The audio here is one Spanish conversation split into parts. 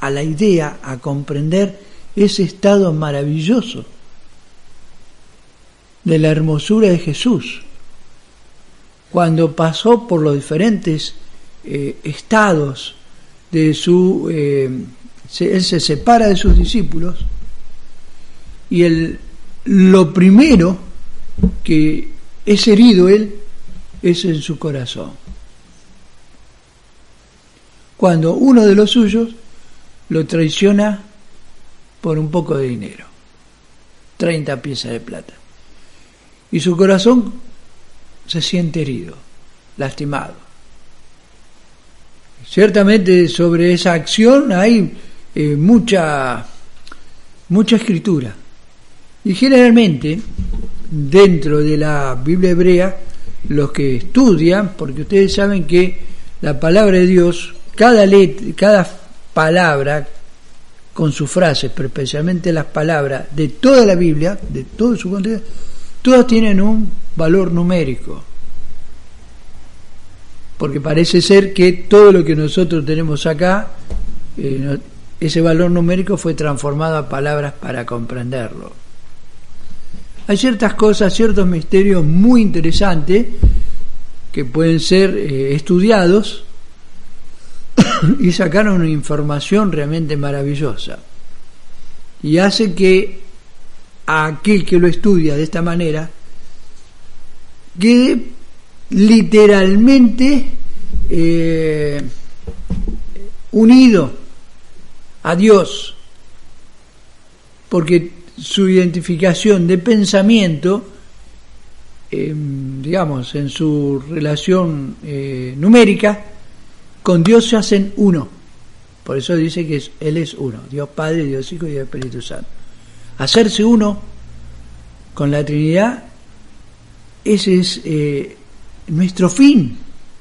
a la idea, a comprender ese estado maravilloso de la hermosura de Jesús, cuando pasó por los diferentes estados de su... él se separa de sus discípulos y lo primero que es herido él es en su corazón. Cuando uno de los suyos lo traiciona por un poco de dinero, 30 piezas de plata. Y su corazón se siente herido, lastimado. Ciertamente sobre esa acción hay mucha escritura. Y generalmente, dentro de la Biblia hebrea, los que estudian, porque ustedes saben que la palabra de Dios, cada palabra con sus frases, pero especialmente las palabras de toda la Biblia, de todo su contenido, todas tienen un valor numérico. Porque parece ser que todo lo que nosotros tenemos acá, ese valor numérico fue transformado a palabras para comprenderlo. Hay ciertas cosas, ciertos misterios muy interesantes que pueden ser estudiados y sacaron una información realmente maravillosa. Y hace que a aquel que lo estudia de esta manera quede literalmente unido a Dios, porque su identificación de pensamiento, digamos, en su relación numérica con Dios se hacen uno. Por eso dice que Él es uno, Dios Padre, Dios Hijo y Dios Espíritu Santo. Hacerse uno con la Trinidad, ese es nuestro fin,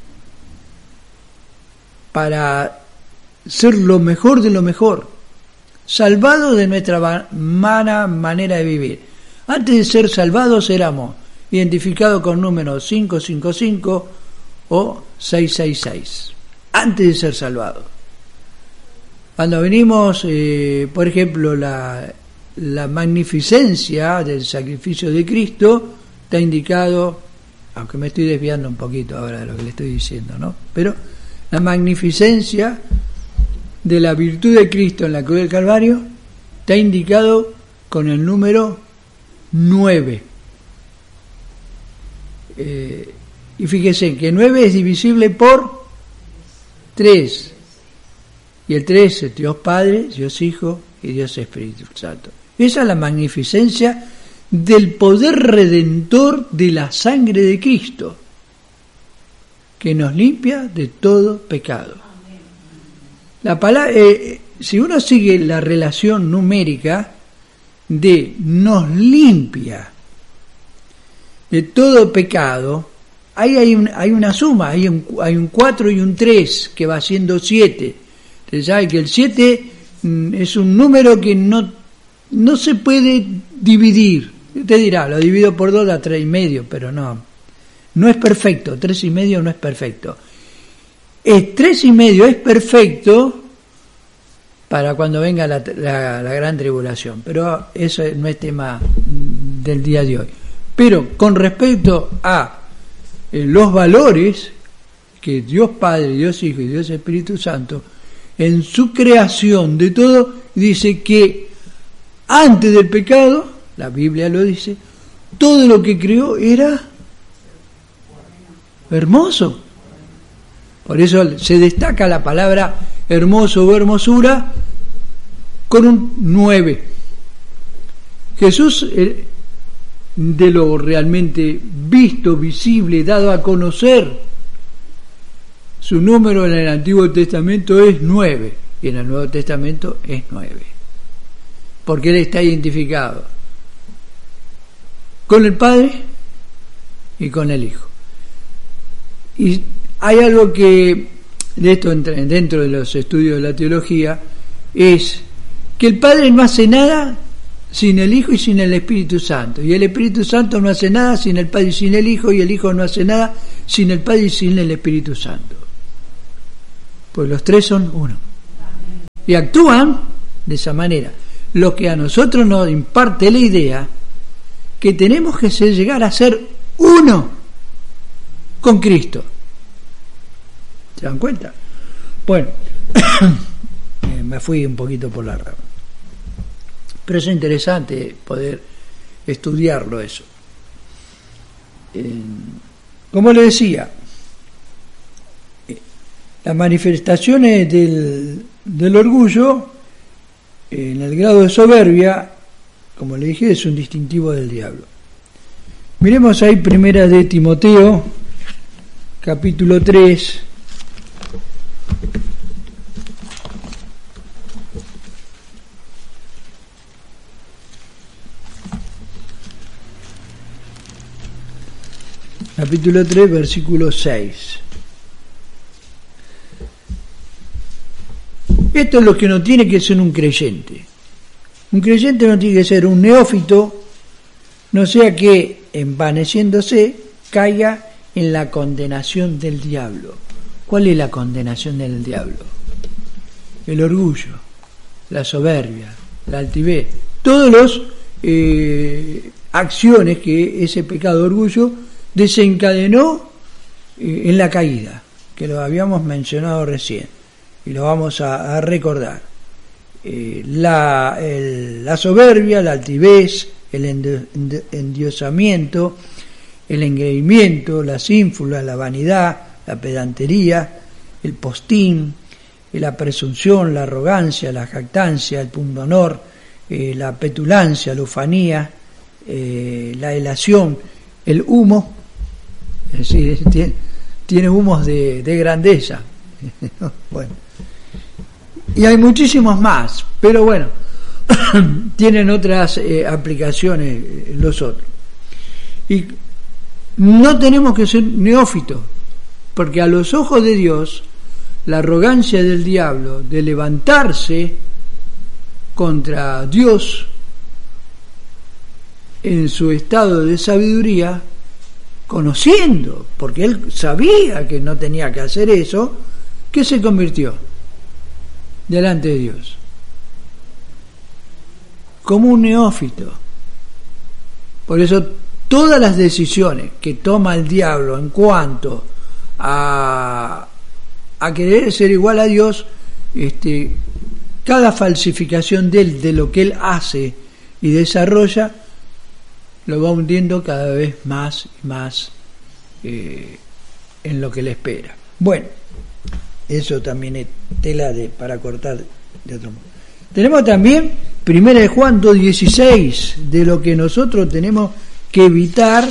para ser lo mejor de lo mejor, salvados de nuestra mala manera de vivir. Antes de ser salvados éramos identificados con números 555 o 666, antes de ser salvados. Cuando venimos, por ejemplo, la magnificencia del sacrificio de Cristo está indicado, aunque me estoy desviando un poquito ahora de lo que le estoy diciendo, ¿no? Pero la magnificencia de la virtud de Cristo en la cruz del Calvario está indicado con el número 9. Y fíjese que 9 es divisible por 3. Y el 3 es Dios Padre, Dios Hijo y Dios Espíritu Santo. Esa es la magnificencia del poder redentor de la sangre de Cristo, que nos limpia de todo pecado. La palabra, si uno sigue la relación numérica de nos limpia de todo pecado, ahí hay una suma, hay un 4 y un 3 que va siendo 7. Ustedes saben que el 7 es un número que no se puede dividir. Usted dirá, lo divido por 2 da 3,5, pero no es perfecto. 3,5 no es perfecto. 3,5 es perfecto para cuando venga la gran tribulación, pero eso no es tema del día de hoy. Pero con respecto a los valores que Dios Padre, Dios Hijo y Dios Espíritu Santo, en su creación de todo, dice que antes del pecado, la Biblia lo dice, todo lo que creó era hermoso. Por eso se destaca la palabra hermoso o hermosura con un 9. Jesús, de lo realmente visto, visible, dado a conocer, su número en el Antiguo Testamento es 9 y en el Nuevo Testamento es 9, porque Él está identificado con el Padre y con el Hijo. Y hay algo que de esto dentro de los estudios de la teología, es que el Padre no hace nada sin el Hijo y sin el Espíritu Santo, y el Espíritu Santo no hace nada sin el Padre y sin el Hijo, y el Hijo no hace nada sin el Padre y sin el Espíritu Santo, pues los tres son uno. y actúan de esa manera. Lo que a nosotros nos imparte la idea que tenemos que llegar a ser uno con Cristo. ¿Se dan cuenta? Bueno, me fui un poquito por la rama. Pero es interesante poder estudiarlo eso. Como le decía, las manifestaciones del orgullo, en el grado de soberbia, como le dije, es un distintivo del diablo. Miremos ahí primera de Timoteo, capítulo 3. Capítulo 3, versículo 6. Esto es lo que no tiene que ser un creyente. Un creyente no tiene que ser un neófito, no sea que, envaneciéndose, caiga en la condenación del diablo. ¿Cuál es la condenación del diablo? El orgullo, la soberbia, la altivez, todas las acciones que ese pecado de orgullo desencadenó en la caída, que lo habíamos mencionado recién y lo vamos a recordar. La soberbia, la altivez, el endiosamiento, el engreimiento, las ínfulas, la vanidad, la pedantería, el postín, la presunción, la arrogancia, la jactancia, el pundonor, la petulancia, la ufanía, la delación, el humo. Es decir, tiene humos de grandeza. Bueno, y hay muchísimos más, pero bueno, tienen otras aplicaciones los otros. Y no tenemos que ser neófitos, porque a los ojos de Dios, la arrogancia del diablo de levantarse contra Dios en su estado de sabiduría, conociendo, porque él sabía que no tenía que hacer eso, ¿qué se convirtió delante de Dios? Como un neófito. Por eso todas las decisiones que toma el diablo en cuanto a querer ser igual a Dios, cada falsificación de lo que él hace y desarrolla, lo va hundiendo cada vez más y más en lo que le espera. Bueno, eso también es tela para cortar de otro modo. Tenemos también 1 Juan 2:16, de lo que nosotros tenemos que evitar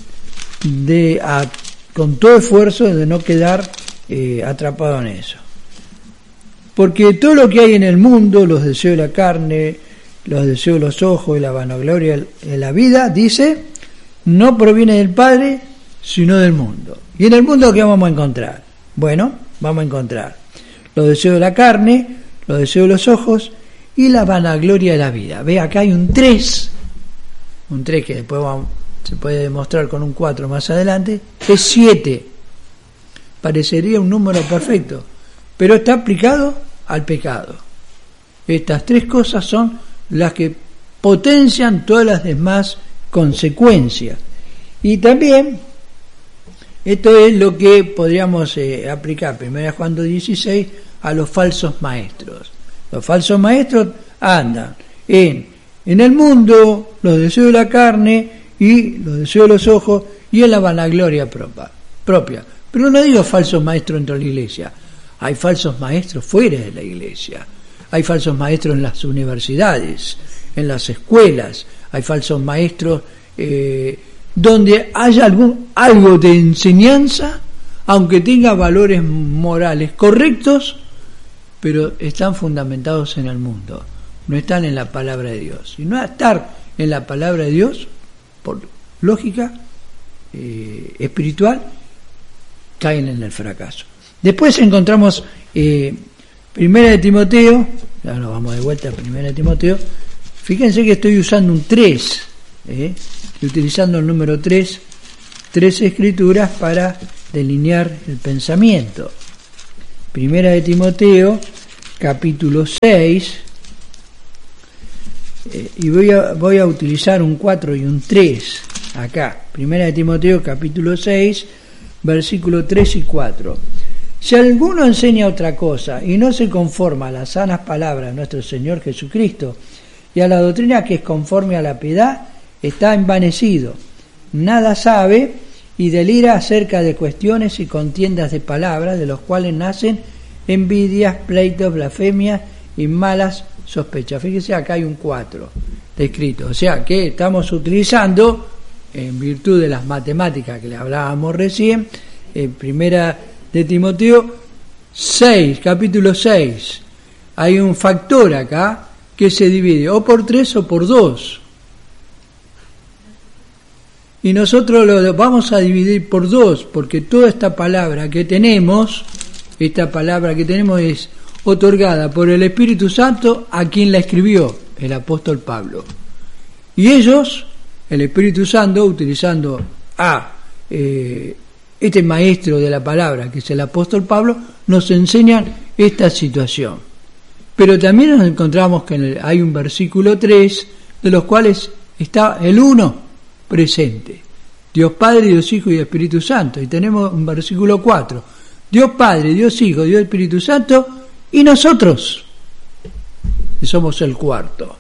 con todo esfuerzo de no quedar atrapado en eso. Porque todo lo que hay en el mundo, los deseos de la carne, los deseos de los ojos y la vanagloria de la vida, dice, no proviene del Padre, sino del mundo. ¿Y en el mundo qué vamos a encontrar? Bueno, vamos a encontrar los deseos de la carne, los deseos de los ojos y la vanagloria de la vida. Ve, acá hay un 3 que después se puede demostrar con un 4 más adelante, es 7. Parecería un número perfecto, pero está aplicado al pecado. Estas 3 cosas son las que potencian todas las demás consecuencias. Y también esto es lo que podríamos aplicar, 1 Juan 2:16, a los falsos maestros. Los falsos maestros andan en el mundo, los deseos de la carne y los deseos de los ojos y en la vanagloria propia. Pero no digo falsos maestros dentro de la iglesia, hay falsos maestros fuera de la iglesia. Hay falsos maestros en las universidades, en las escuelas, hay falsos maestros donde haya algo de enseñanza, aunque tenga valores morales correctos, pero están fundamentados en el mundo, no están en la palabra de Dios. Y no estar en la palabra de Dios, por lógica espiritual, caen en el fracaso. Después encontramos 1 de Timoteo, ya nos vamos de vuelta a 1 de Timoteo. Fíjense que estoy usando un 3, estoy utilizando el número 3 escrituras para delinear el pensamiento. 1 de Timoteo, capítulo 6, y voy a utilizar un 4 y un 3 acá. Primera de Timoteo, capítulo 6, versículos 3 y 4. Si alguno enseña otra cosa y no se conforma a las sanas palabras de nuestro Señor Jesucristo y a la doctrina que es conforme a la piedad, está envanecido, nada sabe y delira acerca de cuestiones y contiendas de palabras, de los cuales nacen envidias, pleitos, blasfemias y malas sospechas. Fíjese, acá hay un 4 descrito, o sea que estamos utilizando, en virtud de las matemáticas que le hablábamos recién, en primera de Timoteo 6, capítulo 6, hay un factor acá que se divide o por 3 o por 2. Y nosotros lo vamos a dividir por 2, porque toda esta palabra que tenemos es otorgada por el Espíritu Santo a quien la escribió, el apóstol Pablo. Y ellos, el Espíritu Santo, utilizando a este maestro de la palabra, que es el apóstol Pablo, nos enseñan esta situación. Pero también nos encontramos que hay un versículo 3, de los cuales está el 1 presente. Dios Padre, Dios Hijo y Espíritu Santo. Y tenemos un versículo 4. Dios Padre, Dios Hijo, Dios Espíritu Santo y nosotros, que somos el cuarto.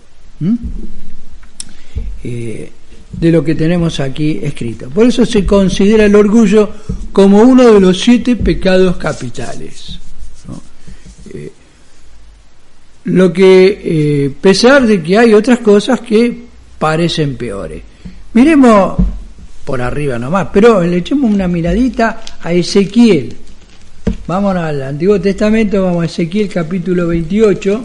De lo que tenemos aquí escrito. Por eso se considera el orgullo como uno de los 7 pecados capitales, ¿no? Lo que, pesar de que hay otras cosas que parecen peores. Miremos por arriba nomás, pero le echemos una miradita a Ezequiel. Vamos al Antiguo Testamento, vamos a Ezequiel capítulo 28.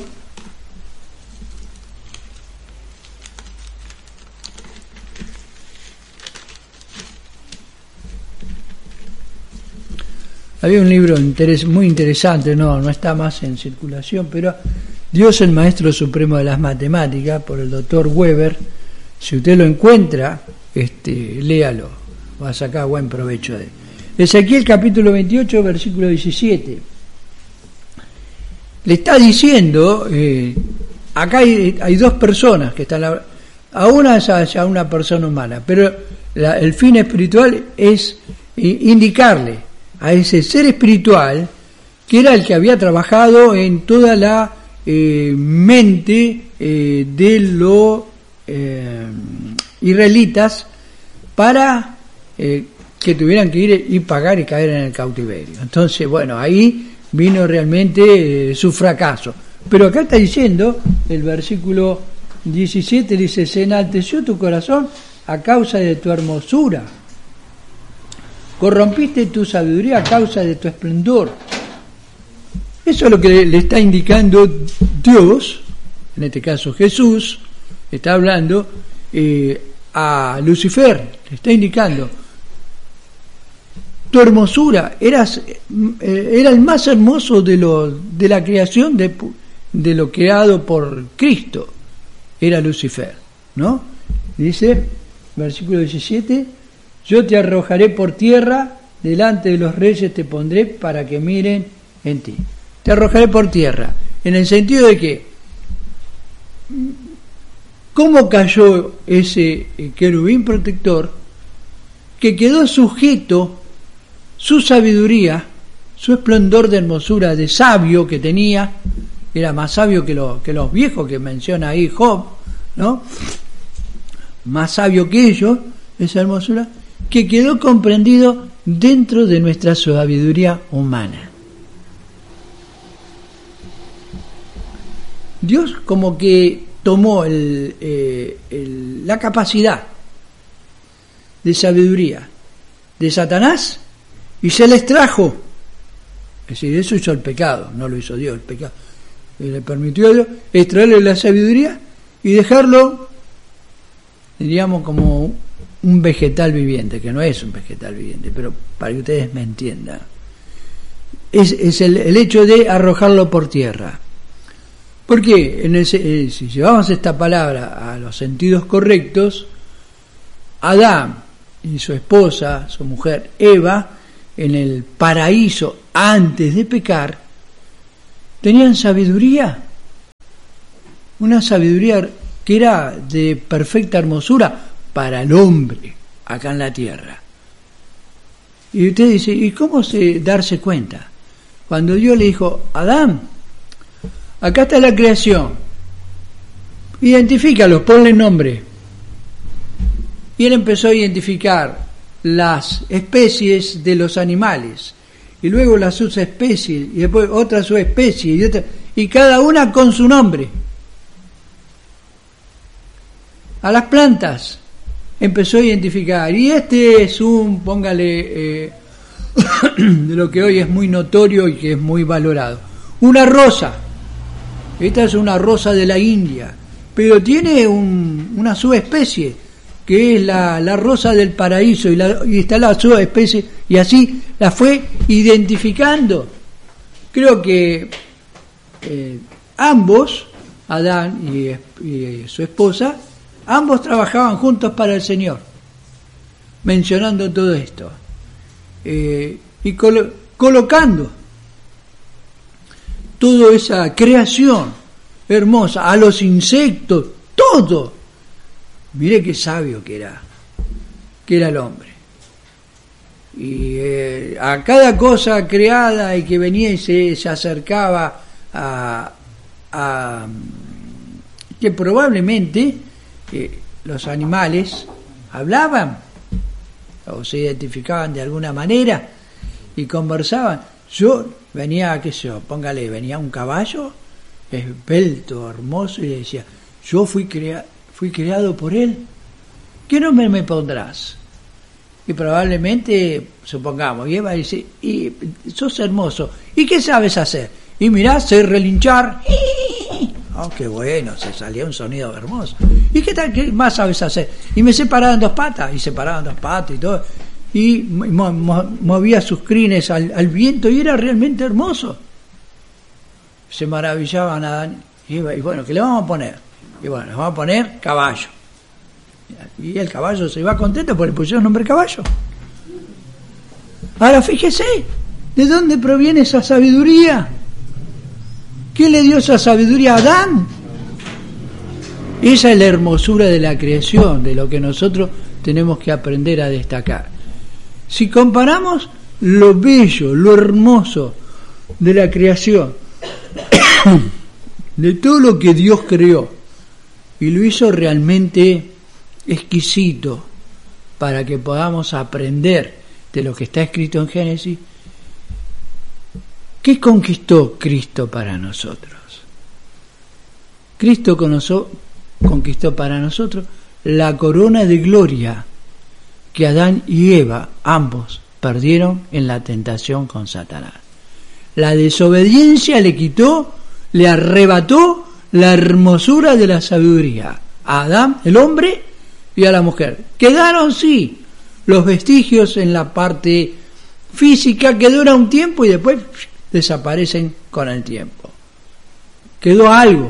Había un libro muy interesante, no está más en circulación, pero Dios el Maestro Supremo de las Matemáticas, por el doctor Weber. Si usted lo encuentra, léalo, va a sacar buen provecho de él. Ezequiel capítulo 28, versículo 17. Le está diciendo, acá hay 2 personas que están, a una es hacia una persona humana, pero el fin espiritual es indicarle a ese ser espiritual, que era el que había trabajado en toda la mente de los israelitas para que tuvieran que ir y pagar y caer en el cautiverio. Entonces, bueno, ahí vino realmente su fracaso. Pero acá está diciendo, el versículo 17 dice: se enalteció tu corazón a causa de tu hermosura, corrompiste tu sabiduría a causa de tu esplendor. Eso es lo que le está indicando Dios, en este caso Jesús, está hablando a Lucifer, le está indicando: tu hermosura, era el más hermoso de la creación de lo creado por Cristo, era Lucifer, ¿no? Dice, versículo 17: yo te arrojaré por tierra, delante de los reyes te pondré para que miren en ti. Te arrojaré por tierra, en el sentido de que, ¿cómo cayó ese querubín protector? Que quedó sujeto su sabiduría, su esplendor de hermosura, de sabio que tenía, era más sabio que los viejos que menciona ahí Job, ¿no? Más sabio que ellos, esa hermosura, que quedó comprendido dentro de nuestra sabiduría humana. Dios como que tomó la capacidad de sabiduría de Satanás y se les trajo. Es decir, eso hizo el pecado, no lo hizo Dios, el pecado. Y le permitió a Dios extraerle la sabiduría y dejarlo, diríamos, como un vegetal viviente, que no es un vegetal viviente, pero para que ustedes me entiendan. Es el hecho de arrojarlo por tierra. Porque si llevamos esta palabra a los sentidos correctos, Adán y su esposa, su mujer Eva, en el paraíso antes de pecar, tenían sabiduría, una sabiduría que era de perfecta hermosura para el hombre acá en la tierra. Y usted dice, ¿y cómo darse cuenta? Cuando Dios le dijo, Adán, acá está la creación, identifícalos, ponle nombre. Y él empezó a identificar las especies de los animales, y luego las subespecies, y después otra subespecie, y otra, y cada una con su nombre. A las plantas empezó a identificar, y este es póngale, de lo que hoy es muy notorio y que es muy valorado, una rosa. Esta es una rosa de la India, pero tiene una subespecie, que es la rosa del paraíso, y está la subespecie, y así la fue identificando. Creo que ambos, Adán y su esposa, ambos trabajaban juntos para el Señor, mencionando todo esto, y colocando toda esa creación hermosa, a los insectos, todo. Mire qué sabio que era el hombre. Y a cada cosa creada y que venía y se acercaba a que probablemente los animales hablaban o se identificaban de alguna manera y conversaban. Venía un caballo esbelto, hermoso, y le decía, yo fui creado por él, ¿qué nombre me pondrás? Y probablemente, supongamos, y Eva dice, y sos hermoso, ¿y qué sabes hacer? Y mirá, sé relinchar. Oh, qué bueno, se salía un sonido hermoso. ¿Y qué más sabes hacer? Y me separaban dos patas, y todo, y movía sus crines al viento, y era realmente hermoso. Se maravillaban Adán y Eva, y bueno, ¿qué le vamos a poner? Y bueno, le vamos a poner caballo. Y el caballo se iba contento porque le pusieron nombre caballo. Ahora fíjese, ¿de dónde proviene esa sabiduría? ¿Quién le dio esa sabiduría a Adán? Esa es la hermosura de la creación, de lo que nosotros tenemos que aprender a destacar. Si comparamos lo bello, lo hermoso de la creación, de todo lo que Dios creó, y lo hizo realmente exquisito para que podamos aprender de lo que está escrito en Génesis, ¿qué conquistó Cristo para nosotros? Cristo conquistó para nosotros la corona de gloria que Adán y Eva ambos perdieron en la tentación con Satanás. La desobediencia le arrebató la hermosura de la sabiduría a Adán, el hombre, y a la mujer. Quedaron, sí, los vestigios en la parte física que dura un tiempo y después desaparecen con el tiempo. Quedó algo,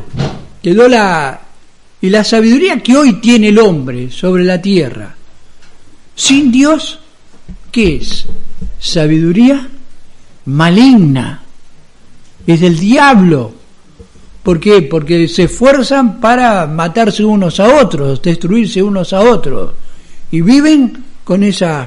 y la sabiduría que hoy tiene el hombre sobre la tierra, sin Dios, ¿qué es? Sabiduría maligna, es del diablo. ¿Por qué? Porque se esfuerzan para matarse unos a otros, destruirse unos a otros, y viven con esa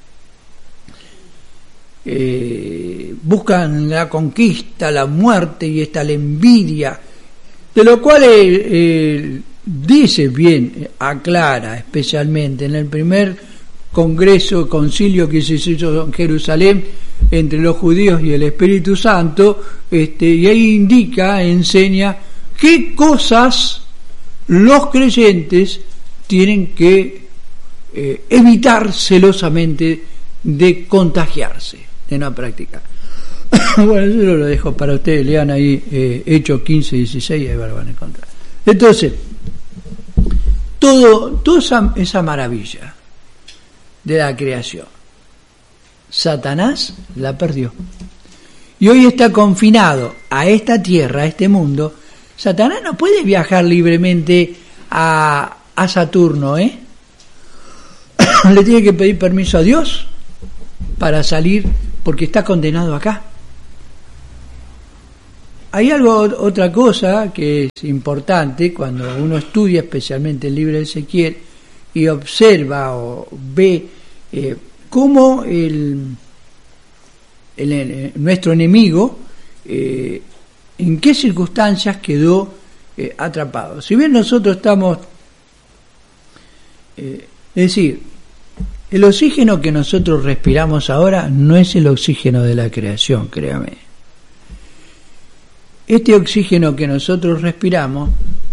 buscan la conquista, la muerte, y está la envidia, de lo cual dice bien, aclara especialmente en el primer concilio que se hizo en Jerusalén entre los judíos y el Espíritu Santo, y ahí enseña qué cosas los creyentes tienen que evitar celosamente de contagiarse, de no practicar. Bueno, yo lo dejo para ustedes, lean ahí Hechos 15, 16, y ahí van a encontrar. Entonces, toda esa maravilla de la creación, Satanás la perdió. Y hoy está confinado a esta tierra, a este mundo. Satanás no puede viajar libremente a Saturno, Le tiene que pedir permiso a Dios para salir, porque está condenado acá. hay otra cosa que es importante cuando uno estudia especialmente el libro de Ezequiel y observa o ve cómo nuestro enemigo en qué circunstancias quedó atrapado. Si bien nosotros estamos, es decir, el oxígeno que nosotros respiramos ahora no es el oxígeno de la creación, créame. Este oxígeno que nosotros respiramos,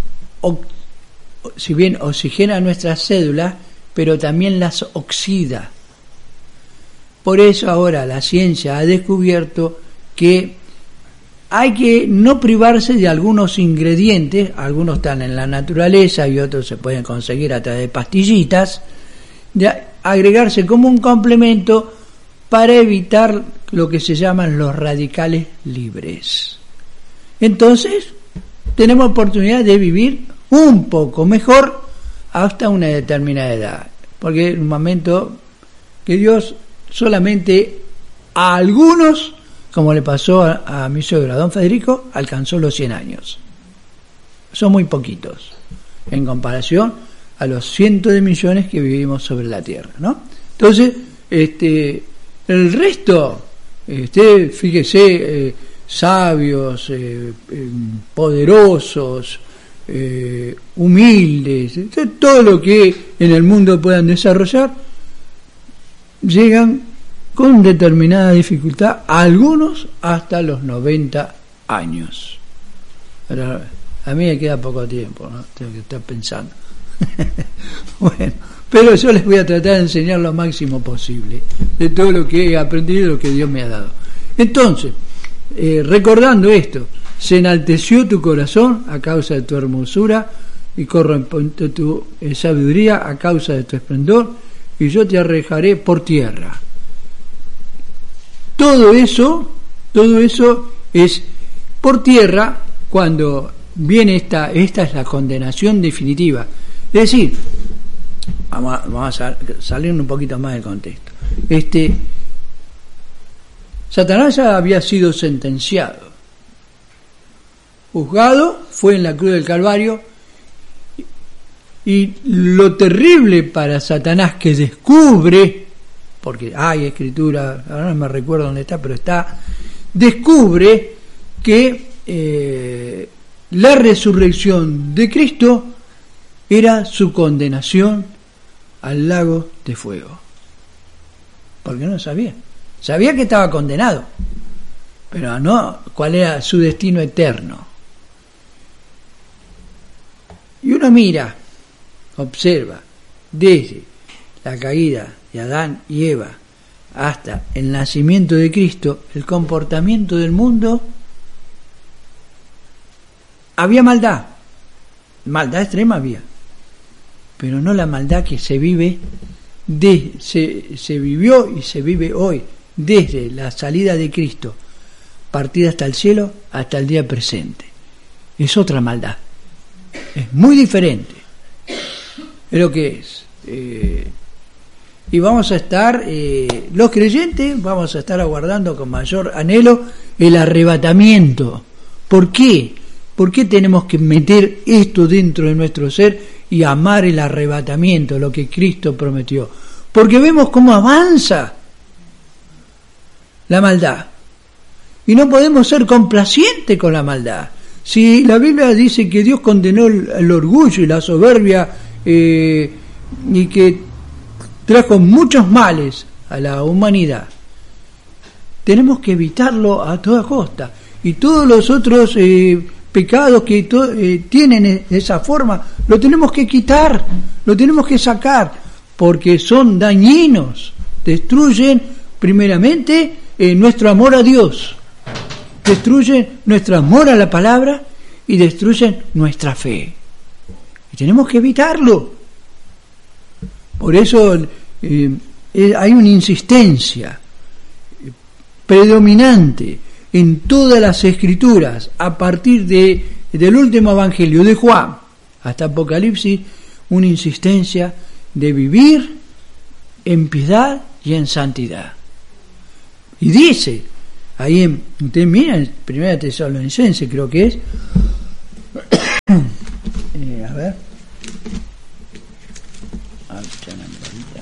si bien oxigena nuestras células, pero también las oxida. Por eso ahora la ciencia ha descubierto que hay que no privarse de algunos ingredientes, algunos están en la naturaleza y otros se pueden conseguir a través de pastillitas, de agregarse como un complemento para evitar lo que se llaman los radicales libres. Entonces, tenemos oportunidad de vivir un poco mejor hasta una determinada edad, porque en un momento que Dios solamente a algunos, como le pasó a mi suegro, a don Federico, alcanzó los 100 años. Son muy poquitos en comparación a los cientos de millones que vivimos sobre la tierra, ¿no? Entonces, el resto, fíjese, sabios, poderosos, humildes, todo lo que en el mundo puedan desarrollar, llegan con determinada dificultad, algunos hasta los 90 años. Pero a mí me queda poco tiempo, ¿no? Tengo que estar pensando. Bueno, pero yo les voy a tratar de enseñar lo máximo posible de todo lo que he aprendido y lo que Dios me ha dado. Entonces, recordando esto, se enalteció tu corazón a causa de tu hermosura y corrompió tu sabiduría a causa de tu esplendor, y yo te arrojaré por tierra. Todo eso es por tierra cuando viene esta es la condenación definitiva. Es decir, vamos a salir un poquito más del contexto. Satanás ya había sido sentenciado, juzgado, fue en la cruz del Calvario, y lo terrible para Satanás que descubre, porque hay escritura, ahora no me recuerdo dónde está, pero descubre que la resurrección de Cristo era su condenación al lago de fuego. Porque no sabía. Sabía que estaba condenado, pero no cuál era su destino eterno. Y uno mira, observa, desde la caída de Adán y Eva hasta el nacimiento de Cristo, el comportamiento del mundo, había maldad extrema había, pero no la maldad que se vive, se vivió y se vive hoy, desde la salida de Cristo, partida hasta el cielo, hasta el día presente. Es otra maldad, es muy diferente, es lo que es. Y vamos a estar, los creyentes, vamos a estar aguardando con mayor anhelo el arrebatamiento. ¿Por qué? ¿Por qué tenemos que meter esto dentro de nuestro ser y amar el arrebatamiento, lo que Cristo prometió? Porque vemos cómo avanza la maldad. Y no podemos ser complacientes con la maldad. Si la Biblia dice que Dios condenó el orgullo y la soberbia y que trajo muchos males a la humanidad, tenemos que evitarlo a toda costa. Y todos los otros pecados que tienen esa forma, lo tenemos que quitar, lo tenemos que sacar, porque son dañinos, destruyen primeramente nuestro amor a Dios, destruyen nuestro amor a la palabra y destruyen nuestra fe. Y tenemos que evitarlo. Por eso hay una insistencia predominante en todas las escrituras, a partir del último evangelio de Juan hasta Apocalipsis, una insistencia de vivir en piedad y en santidad. Y dice, Ahí, ustedes miran, Primera Tesalonicense creo que es. A ver.